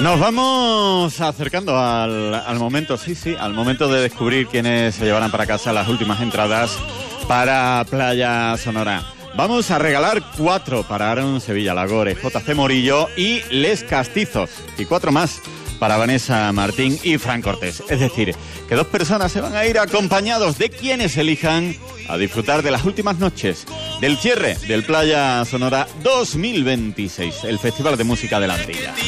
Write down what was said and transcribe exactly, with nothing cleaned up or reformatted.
Nos vamos acercando al, al momento, sí, sí, al momento de descubrir quiénes se llevarán para casa las últimas entradas para Playa Sonora. Vamos a regalar cuatro para Aaron Sevilla Lagore, J C Morillo y Les Castizos, y cuatro más para Vanessa Martín y Fran Cortés. Es decir, que dos personas se van a ir acompañados de quienes elijan a disfrutar de las últimas noches del cierre del Playa Sonora dos mil veintiséis, el Festival de Música de la Antilla.